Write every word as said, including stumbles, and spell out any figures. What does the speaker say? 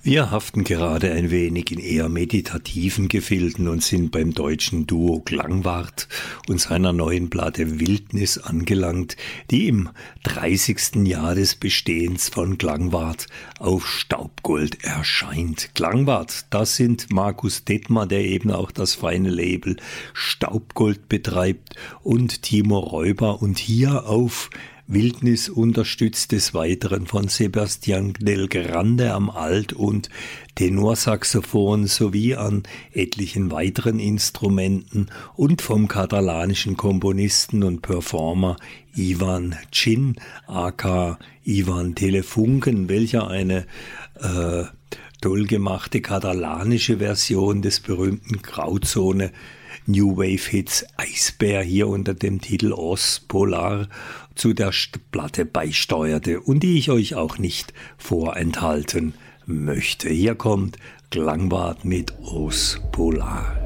Wir haften gerade ein wenig in eher meditativen Gefilden und sind beim deutschen Duo Klangwart und seiner neuen Platte Wildnis angelangt, die im dreißigsten Jahr des Bestehens von Klangwart auf Staubgold erscheint. Klangwart, das sind Markus Detmer, der eben auch das feine Label Staubgold betreibt, und Timo Räuber, und hier auf Wildnis unterstützt des Weiteren von Sebastián del Grande am Alt- und Tenorsaxophon sowie an etlichen weiteren Instrumenten und vom katalanischen Komponisten und Performer Ivan Chin, aka Ivan Telefunken, welcher eine äh, toll gemachte katalanische Version des berühmten Grauzone New Wave Hits Eisbär hier unter dem Titel Os Polar zu der Platte beisteuerte und die ich euch auch nicht vorenthalten möchte. Hier kommt Klangwart mit Os Polar.